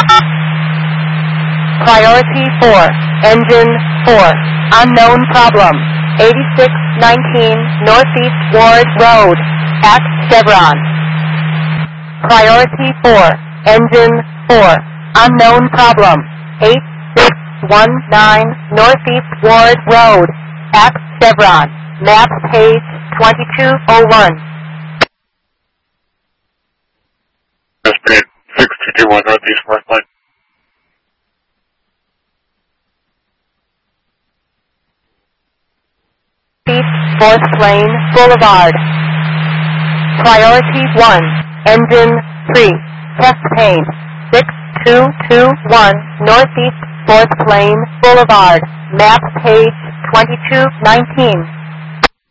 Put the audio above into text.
Priority 4, engine 4, unknown problem, 8619 Northeast Ward Road, at Chevron. Priority 4, engine 4, unknown problem, 8619 Northeast Ward Road, at Chevron. Map page 2201. Speed 6221 Northeast North Line. East 4th Lane Boulevard. Priority 1, engine 3, test pane, 6221 Northeast 4th Lane Boulevard, map page 2219.